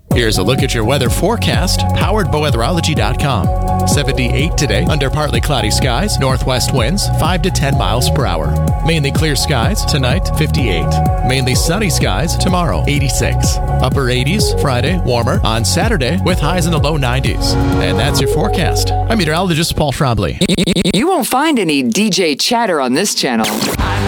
Here's a look at your weather forecast, powered by weatherology.com. 78 today, under partly cloudy skies, northwest winds 5 to 10 miles per hour. Mainly clear skies tonight, 58. Mainly sunny skies tomorrow, 86. Upper 80s Friday, warmer on Saturday with highs in the low 90s. And that's your forecast. I'm meteorologist Paul Schrobley. You won't find any DJ chatter on this channel.